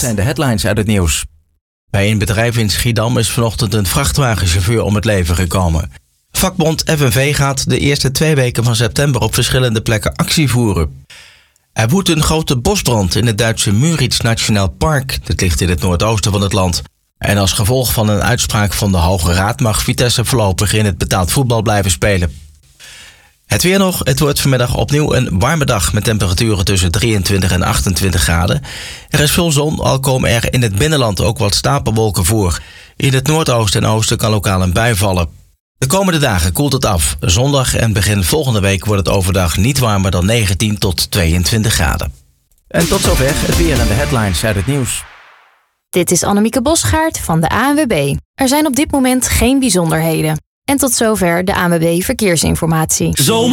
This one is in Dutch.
zijn de headlines uit het nieuws. Bij een bedrijf in Schiedam is vanochtend een vrachtwagenchauffeur om het leven gekomen. Vakbond FNV gaat de eerste 2 weken van september op verschillende plekken actie voeren. Er woedt een grote bosbrand in het Duitse Müritz Nationaal Park. Dat ligt in het noordoosten van het land. En als gevolg van een uitspraak van de Hoge Raad mag Vitesse voorlopig in het betaald voetbal blijven spelen. Het weer nog. Het wordt vanmiddag opnieuw een warme dag met temperaturen tussen 23 en 28 graden. Er is veel zon, al komen er in het binnenland ook wat stapelwolken voor. In het noordoosten en oosten kan lokaal een bui vallen. De komende dagen koelt het af. Zondag en begin volgende week wordt het overdag niet warmer dan 19 tot 22 graden. En tot zover het weer en de headlines uit het nieuws. Dit is Annemieke Bosgaard van de ANWB. Er zijn op dit moment geen bijzonderheden. En tot zover de ANWB Verkeersinformatie. Zomer